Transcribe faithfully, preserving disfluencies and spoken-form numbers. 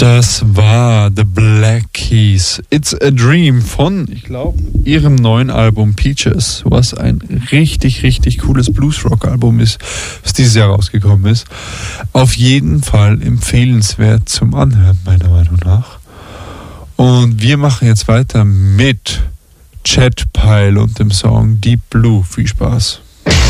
Das war The Black Keys. It's a Dream von, ich glaube, ihrem neuen Album Peaches, was ein richtig, richtig cooles Bluesrock-Album ist, was dieses Jahr rausgekommen ist. Auf jeden Fall empfehlenswert zum Anhören, meiner Meinung nach. Und wir machen jetzt weiter mit Chad Pyle und dem Song Deep Blue. Viel Spaß.